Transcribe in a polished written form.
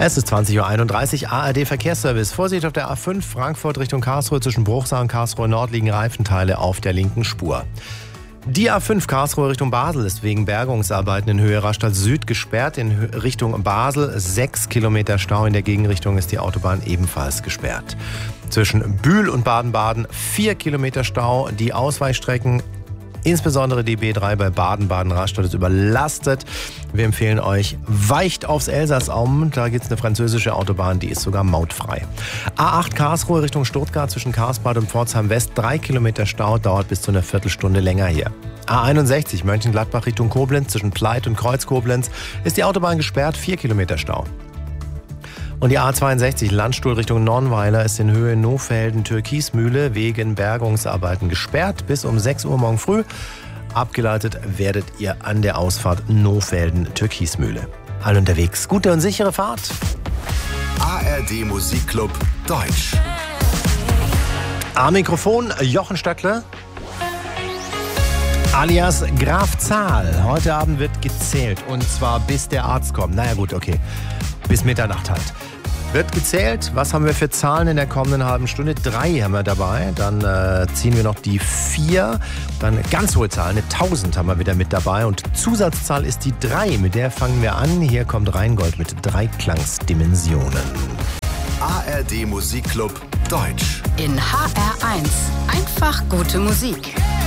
Es ist 20.31 Uhr, ARD Verkehrsservice. Vorsicht auf der A5 Frankfurt Richtung Karlsruhe. Zwischen Bruchsal und Karlsruhe Nord liegen Reifenteile auf der linken Spur. Die A5 Karlsruhe Richtung Basel ist wegen Bergungsarbeiten in Höhe Rastatt Süd gesperrt. In Richtung Basel 6 Kilometer Stau. In der Gegenrichtung ist die Autobahn ebenfalls gesperrt. Zwischen Bühl und Baden-Baden 4 Kilometer Stau. Die Ausweichstrecken, insbesondere die B3 bei Baden-Baden-Rastatt, ist überlastet. Wir empfehlen euch, weicht aufs Elsass um. Da gibt es eine französische Autobahn, die ist sogar mautfrei. A8 Karlsruhe Richtung Stuttgart zwischen Karlsbad und Pforzheim West 3 Kilometer Stau, dauert bis zu einer Viertelstunde länger hier. A61 Mönchengladbach Richtung Koblenz zwischen Pleit und Kreuz-Koblenz ist die Autobahn gesperrt, 4 Kilometer Stau. Und die A62 Landstuhl Richtung Nonnweiler ist in Höhe Nohfelden-Türkismühle wegen Bergungsarbeiten gesperrt bis um 6 Uhr morgen früh. Abgeleitet werdet ihr an der Ausfahrt Nohfelden-Türkismühle. Alle unterwegs. Gute und sichere Fahrt. ARD Musikclub Deutsch. Am Mikrofon Jochen Stöckler alias Graf Zahl. Heute Abend wird gezählt und zwar bis der Arzt kommt. Naja gut, okay. Bis Mitternacht halt. Wird gezählt. Was haben wir für Zahlen in der kommenden halben Stunde? 3 haben wir dabei. Dann ziehen wir noch die 4. Dann ganz hohe Zahlen. 1000 haben wir wieder mit dabei. Und Zusatzzahl ist die 3. Mit der fangen wir an. Hier kommt Rheingold mit Dreiklangsdimensionen. ARD Musikclub Deutsch. In HR1. Einfach gute Musik.